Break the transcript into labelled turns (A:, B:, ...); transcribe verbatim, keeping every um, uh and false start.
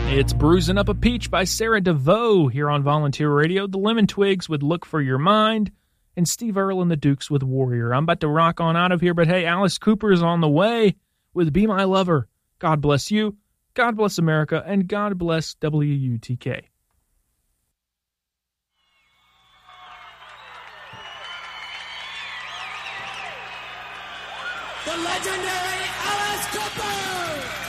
A: It's Bruising Up a Peach by Sarah DeVoe here on Volunteer Radio. The Lemon Twigs with Look for Your Mind, and Steve Earle and the Dukes with Warrior. I'm about to rock on out of here, but hey, Alice Cooper is on the way with Be My Lover. God bless you, God bless America, and God bless W U T K.
B: The legendary Alice Cooper!